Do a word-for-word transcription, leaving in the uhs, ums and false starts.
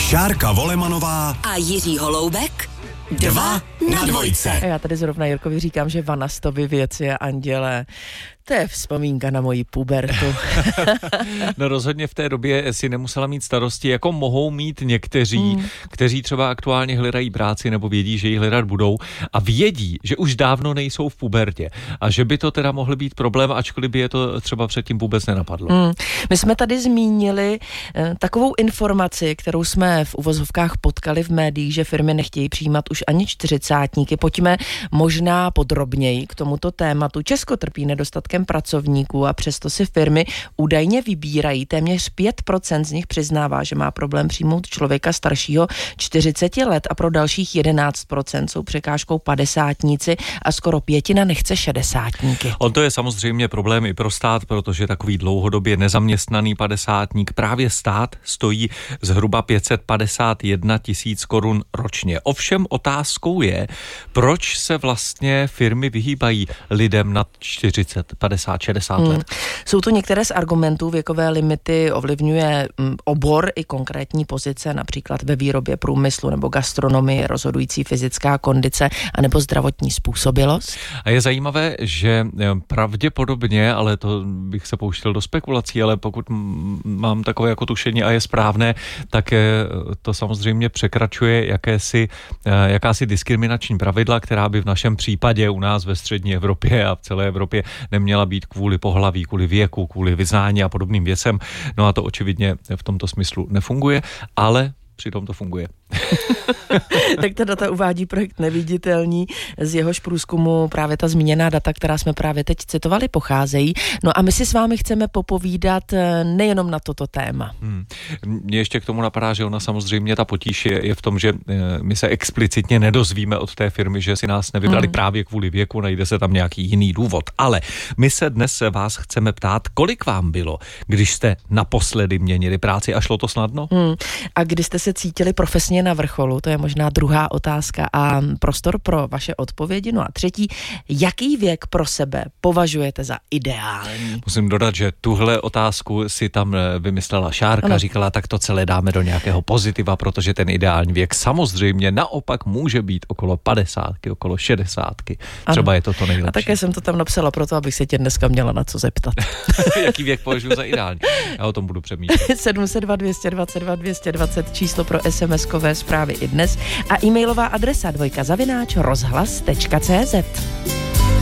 Šárka Volemanová a Jiří Holoubek. Dva na dvojce. A já tady zrovna Jirkovi říkám, že Vanastovi věci a anděle. To je vzpomínka na moji pubertu. No rozhodně v té době si nemusela mít starosti, jako mohou mít někteří, hmm. kteří třeba aktuálně hledají práci nebo vědí, že ji hledat budou a vědí, že už dávno nejsou v pubertě a že by to teda mohl být problém, ačkoliv by je to třeba předtím vůbec nenapadlo. Hmm. My jsme tady zmínili eh, takovou informaci, kterou jsme v uvozovkách potkali v médiích, že firmy nechtějí přijímat už ani čtyřicátníky. Pojďme možná podrobněji k tomuto tématu. Česko trpí nedostatkem pracovníků a přesto si firmy údajně vybírají. Téměř pět procent z nich přiznává, že má problém přijmout člověka staršího čtyřicet let a pro dalších jedenáct procent jsou překážkou padesátníci a skoro pětina nechce šedesátníky. On to je samozřejmě problém i pro stát, protože takový dlouhodobě nezaměstnaný padesátník právě stát stojí zhruba pět set padesát jedna tisíc korun ročně. Ovšem otázkou je, proč se vlastně firmy vyhýbají lidem nad čtyřicet, padesát, šedesát let. Hmm. Jsou tu některé z argumentů, věkové limity ovlivňuje m, obor i konkrétní pozice, například ve výrobě průmyslu nebo gastronomii, rozhodující fyzická kondice anebo zdravotní způsobilost. A je zajímavé, že pravděpodobně, ale to bych se pouštěl do spekulací, ale pokud mám takové jako tušení a je správné, tak to samozřejmě překračuje jakési, jakási diskriminační pravidla, která by v našem případě u nás ve střední Evropě a v celé Evropě neměla být kvůli pohlaví, kvůli věku, kvůli vyznání a podobným věcem. No a to očividně v tomto smyslu nefunguje, ale přitom to funguje. Tak ta data uvádí projekt Neviditelní, z jehož průzkumu právě ta zmíněná data, která jsme právě teď citovali, pocházejí. No a my si s vámi chceme popovídat nejenom na toto téma. Hmm. Mně ještě k tomu napadá, že ona samozřejmě ta potíž je, je v tom, že my se explicitně nedozvíme od té firmy, že si nás nevybrali hmm. právě kvůli věku, najde se tam nějaký jiný důvod. Ale my se dnes vás chceme ptát, kolik vám bylo, když jste naposledy měnili práci a šlo to snadno? Hmm. A kdy jste se cítili profesně na vrcholu, to je možná druhá otázka a prostor pro vaše odpovědi. No a třetí, jaký věk pro sebe považujete za ideální? Musím dodat, že tuhle otázku si tam vymyslela Šárka, ano. Říkala, tak to celé dáme do nějakého pozitiva, protože ten ideální věk samozřejmě naopak může být okolo padesátky, okolo šedesátky. Třeba ano. Je to to nejlepší. A také jsem to tam napsala proto, abych se tě dneska měla na co zeptat. Jaký věk považuji za ideální? Já o tom budu přemýšlet. sedm set dva, dvě stě dvacet dva, dvě stě dvacet číslo pro SMSkové zprávy i dnes a e-mailová adresa dvojka zavináč rozhlas tečka cé zet.